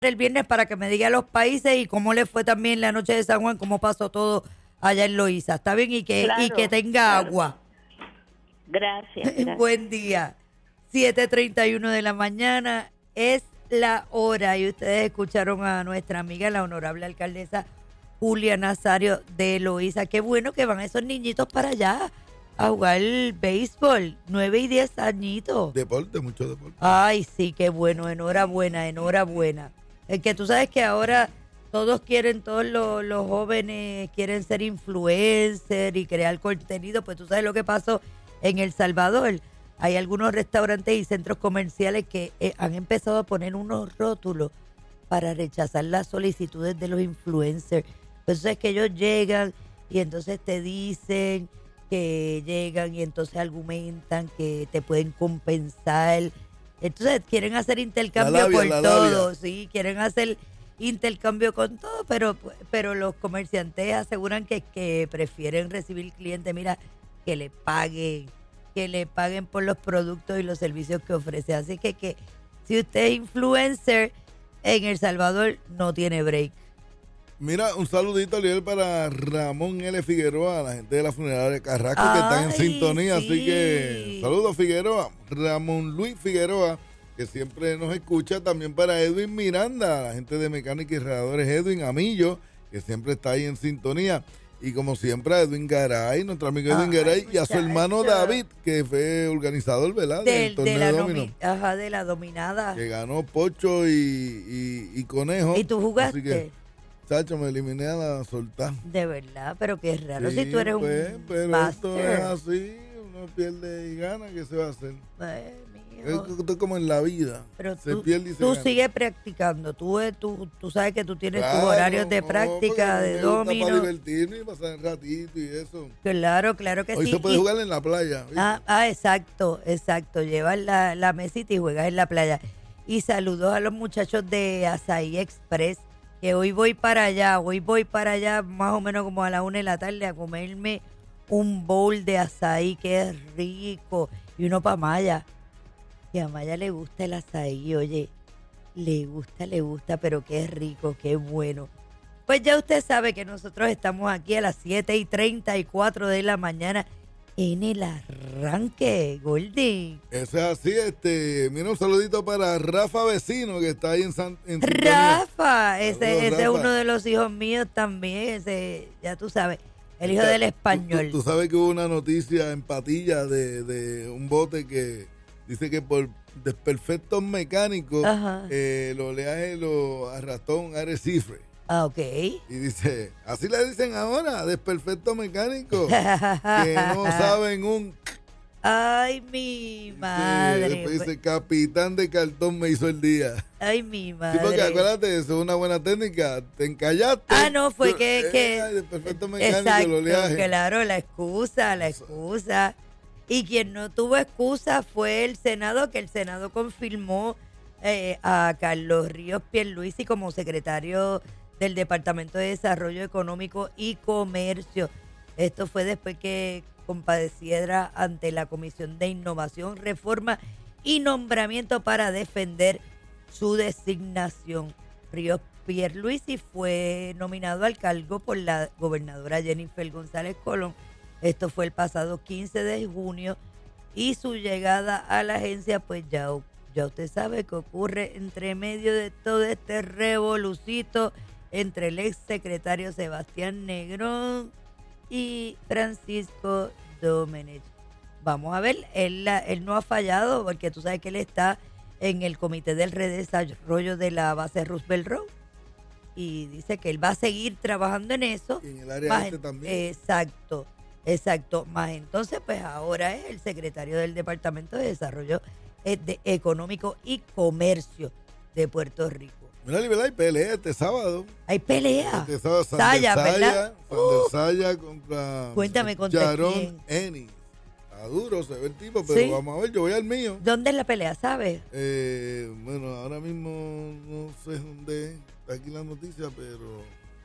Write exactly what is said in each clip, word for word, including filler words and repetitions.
el viernes para que me diga los países y cómo le fue también la noche de San Juan, cómo pasó todo allá en Loíza. ¿Está bien? Y que, y que Claro, tenga claro. agua. Gracias, gracias. Buen día. siete treinta y uno de la mañana es la hora y ustedes escucharon a nuestra amiga, la honorable alcaldesa Julia Nazario de Loíza. Qué bueno que van esos niñitos para allá a jugar el béisbol, nueve y diez añitos. Deporte, mucho deporte. Ay, sí, qué bueno, enhorabuena, enhorabuena. Es que tú sabes que ahora todos quieren, todos los, los jóvenes quieren ser influencer y crear contenido, pues tú sabes lo que pasó en El Salvador. Hay algunos restaurantes y centros comerciales que eh, han empezado a poner unos rótulos para rechazar las solicitudes de los influencers. Pues es que ellos llegan y entonces te dicen que llegan y entonces argumentan que te pueden compensar. Entonces quieren hacer intercambio labia, por la todo, labia. sí, quieren hacer intercambio con todo, pero pero los comerciantes aseguran que, que prefieren recibir clientes, mira, que le paguen, que le paguen por los productos y los servicios que ofrece. Así que, que si usted es influencer en El Salvador, no tiene break. Mira, un saludito, Liel, para Ramón L. Figueroa, la gente de la funeraria Carrasco, que están en Ay, sintonía. sí. Así que, saludos, Figueroa. Ramón Luis Figueroa, que siempre nos escucha. También para Edwin Miranda, la gente de Mecánica y Radiadores Edwin Amillo, que siempre está ahí en sintonía. Y como siempre, a Edwin Garay, nuestro amigo Edwin Ay, Garay, y a su muchacho. hermano David, que fue organizador, ¿verdad? Del- Del de, torneo la de nomi- dominó. ajá, de la dominada. Que ganó Pocho y, y, y Conejo. ¿Y tú jugaste? Así que, chacho, me eliminé a la soltar. De verdad, pero qué raro Sí, si tú eres pues, un pero master. esto es así, uno pierde y gana, ¿qué se va a hacer? Ay, Es mijo. esto es como en la vida, Pero se tú, pierde y se tú gana. sigues practicando. Tú, eh, tú, tú sabes que tú tienes Claro, tus horarios de no, práctica, porque de me gusta domino. para divertirme y pasar un ratito y eso. Claro, claro que Hoy sí. se puede Y- jugar en la playa. ¿viste? Ah, ah, exacto, exacto. Llevas la, la mesita y juegas en la playa. Y saludos a los muchachos de Azaí Express, que hoy voy para allá, hoy voy para allá más o menos como a la una de la tarde a comerme un bowl de azaí que es rico. Y uno para Maya. Y a Maya le gusta el azaí, oye, le gusta, le gusta, pero qué rico, qué bueno. Pues ya usted sabe que nosotros estamos aquí a las siete y treinta y cuatro de la mañana en el arranque, Goldie. Eso es así, este, mira un saludito para Rafa Vecino, que está ahí en San en sintonía. Rafa, ese, Saludos, ese es Rafa. uno de los hijos míos también, ese, ya tú sabes, el hijo Este, del español. Tú, tú sabes que hubo una noticia en Patilla de, de un bote que dice que por desperfectos mecánicos Ajá. eh, el oleaje lo arrastró a un arrecife. Ah, ok. Y dice, así le dicen ahora, desperfecto mecánico, que no saben un... Ay, mi madre. Después dice, capitán de cartón me hizo el día. Ay, mi Sí, madre. porque acuérdate, eso es una buena técnica. Te encallaste. Ah, no, fue Tú- que... eh, que ay, desperfecto mecánico, el exacto, oleaje. claro, la excusa, la excusa. Y quien no tuvo excusa fue el Senado, que el Senado confirmó eh, a Carlos Ríos Pierluisi como secretario del Departamento de Desarrollo Económico y Comercio. Esto fue después que compadeciera ante la Comisión de Innovación, Reforma y Nombramiento para defender su designación. Ríos Pierluisi fue nominado al cargo por la gobernadora Jennifer González Colón. Esto fue el pasado quince de junio y su llegada a la agencia, pues ya, ya usted sabe que ocurre entre medio de todo este revolucito entre el ex secretario Sebastián Negrón y Francisco Domenech. Vamos a ver, él, la- él no ha fallado porque tú sabes que él está en el comité del redesarrollo de la base Roosevelt Road y dice que él va a seguir trabajando en eso. Y en el área Más este en- también. Exacto, exacto. Más entonces, pues ahora es el secretario del Departamento de Desarrollo eh, de- Económico y Comercio de Puerto Rico. Mira, ¿verdad? Hay pelea este sábado. Hay pelea. Este sábado, Sander Saya, Saya, ¿verdad? Sander Uh. Saya contra Cuéntame, ¿contra Sharon quién? Ennis. Está duro, se ve el tipo, pero Sí. vamos a ver, yo voy al mío. ¿Dónde es la pelea, sabes? Eh, bueno, ahora mismo no sé dónde está aquí la noticia, pero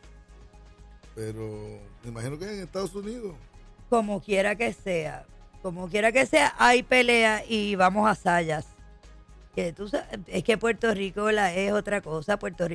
pero me imagino que es en Estados Unidos. Como quiera que sea. Como quiera que sea, hay pelea y vamos a Sayas. que tú sabes, es que Puerto Rico la es otra cosa. Puerto Rico